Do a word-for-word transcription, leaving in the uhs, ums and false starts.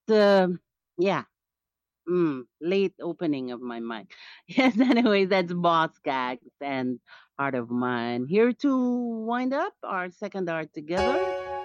uh, yeah. Mm, late opening of my mind. Yes, anyway, that's Boss Gags and Heart of Mine. Here to wind up our second hour together.